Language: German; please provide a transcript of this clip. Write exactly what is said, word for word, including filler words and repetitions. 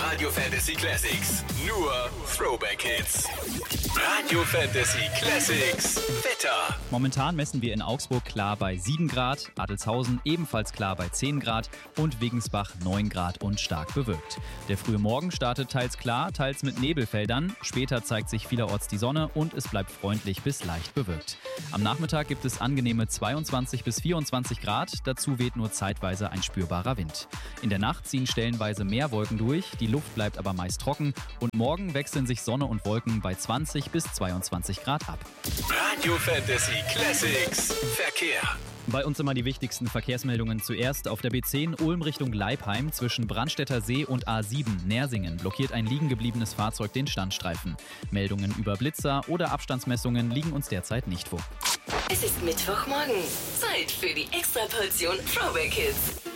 Radio Fantasy Classics. Nur Throwback Hits. Radio Fantasy Classics. Wetter. Momentan messen wir in Augsburg klar bei sieben Grad, Adelzhausen ebenfalls klar bei zehn Grad und Wegensbach neun Grad und stark bewölkt. Der frühe Morgen startet teils klar, teils mit Nebelfeldern. Später zeigt sich vielerorts die Sonne und es bleibt freundlich bis leicht bewölkt. Am Nachmittag gibt es angenehme zweiundzwanzig bis vierundzwanzig Grad, dazu weht nur zeitweise ein spürbarer Wind. In der Nacht ziehen stellenweise mehr Wolken durch, die Luft bleibt aber meist trocken und morgen wechseln sich Sonne und Wolken bei zwanzig bis zweiundzwanzig Grad ab. Radio Fantasy Classics. Verkehr. Bei uns immer die wichtigsten Verkehrsmeldungen zuerst. Auf der B zehn Ulm Richtung Leipheim zwischen Brandstätter See und A sieben Nersingen blockiert ein liegen gebliebenes Fahrzeug den Standstreifen. Meldungen über Blitzer oder Abstandsmessungen liegen uns derzeit nicht vor. Es ist Mittwochmorgen. Zeit für die Extraportion Throwback Hits.